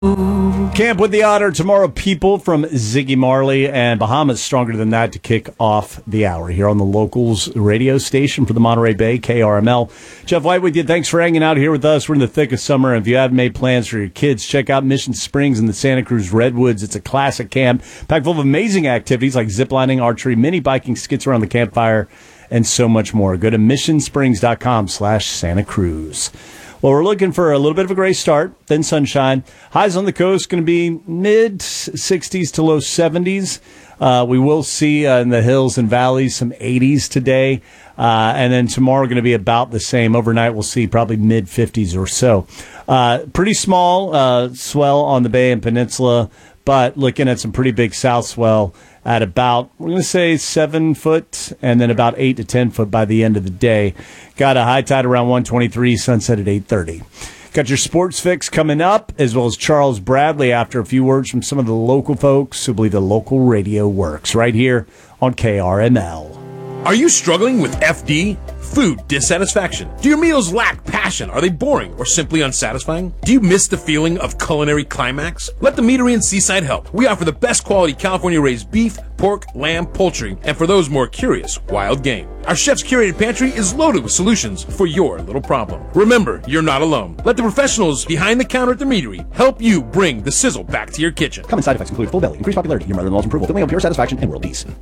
Camp with the Otter tomorrow, people from Ziggy Marley and Bahamas Stronger Than That to kick off the hour here on the Locals radio station for the Monterey Bay, KRML. Jeff White with you. Thanks for hanging out here with us. We're in the thick of summer. If you haven't made plans for your kids, check out Mission Springs in the Santa Cruz Redwoods. It's a classic camp packed full of amazing activities like ziplining, archery, mini biking, skits around the campfire, and so much more. Go to missionsprings.com/Santa Cruz. Well, we're looking for a little bit of a gray start, then sunshine. Highs on the coast going to be mid-60s to low 70s. We will see in the hills and valleys some 80s today. And then tomorrow going to be about the same. Overnight we'll see probably mid-50s or so. Pretty small swell on the Bay and Peninsula, but looking at some pretty big south swell at about, we're going to say 7 foot and then about 8 to 10 foot by the end of the day. Got a high tide around 123, sunset at 8:30. Got your sports fix coming up, as well as Charles Bradley after a few words from some of the local folks who believe the local radio works right here on KRML. Are you struggling with FD? Food dissatisfaction? Do your meals lack passion? Are they boring or simply unsatisfying? Do you miss the feeling of culinary climax? Let the Meadery in Seaside help. We offer the best quality California-raised beef, pork, lamb, poultry, and for those more curious, wild game. Our chef's curated pantry is loaded with solutions for your little problem. Remember, you're not alone. Let the professionals behind the counter at the Meadery help you bring the sizzle back to your kitchen. Common side effects include full belly, increased popularity, your mother-in-law's approval, feeling of pure satisfaction, and world peace.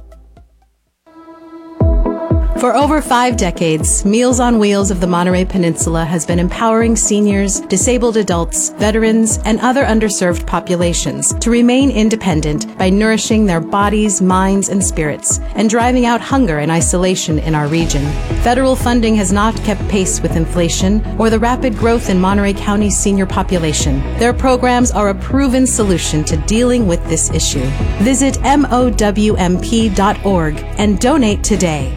For over 5 decades, Meals on Wheels of the Monterey Peninsula has been empowering seniors, disabled adults, veterans, and other underserved populations to remain independent by nourishing their bodies, minds, and spirits, and driving out hunger and isolation in our region. Federal funding has not kept pace with inflation or the rapid growth in Monterey County's senior population. Their programs are a proven solution to dealing with this issue. Visit MOWMP.org and donate today.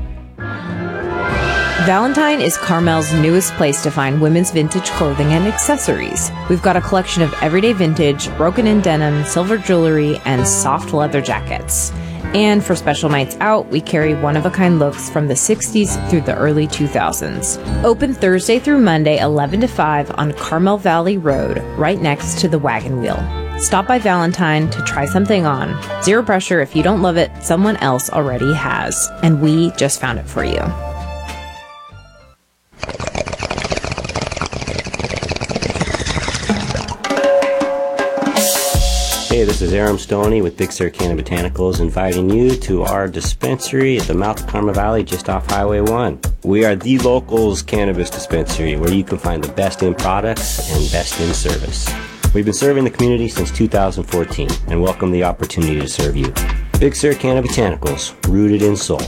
Valentine is Carmel's newest place to find women's vintage clothing and accessories. We've got a collection of everyday vintage, broken-in denim, silver jewelry, and soft leather jackets. And for special nights out, we carry one-of-a-kind looks from the 60s through the early 2000s. Open Thursday through Monday, 11 to 5 on Carmel Valley Road, right next to the Wagon Wheel. Stop by Valentine to try something on. Zero pressure. If you don't love it, someone else already has. And we just found it for you. Hey, this is Aram Stoney with Big Sur Canna Botanicals inviting you to our dispensary at the mouth of Carmel Valley just off Highway 1. We are the locals cannabis dispensary where you can find the best in products and best in service. We've been serving the community since 2014 and welcome the opportunity to serve you. Big Sur Canna Botanicals, rooted in soul.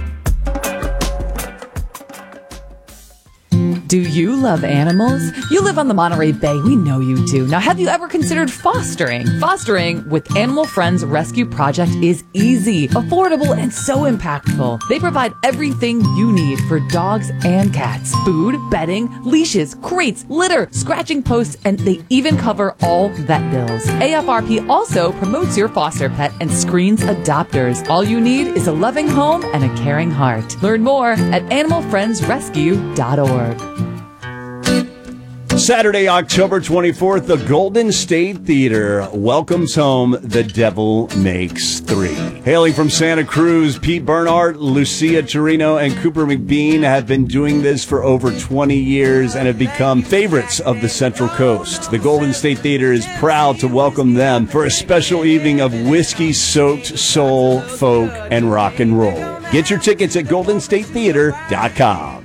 Do you love animals? You live on the Monterey Bay. We know you do. Now, have you ever considered fostering? Fostering with Animal Friends Rescue Project is easy, affordable, and so impactful. They provide everything you need for dogs and cats. Food, bedding, leashes, crates, litter, scratching posts, and they even cover all vet bills. AFRP also promotes your foster pet and screens adopters. All you need is a loving home and a caring heart. Learn more at animalfriendsrescue.org. Saturday, October 24th, the Golden State Theater welcomes home The Devil Makes Three. Hailing from Santa Cruz, Pete Bernhardt, Lucia Torino, and Cooper McBean have been doing this for over 20 years and have become favorites of the Central Coast. The Golden State Theater is proud to welcome them for a special evening of whiskey-soaked soul, folk, and rock and roll. Get your tickets at goldenstatetheater.com.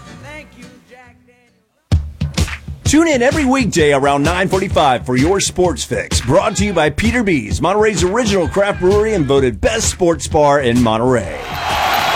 Tune in every weekday around 9:45 for your sports fix. Brought to you by Peter B's, Monterey's original craft brewery and voted best sports bar in Monterey.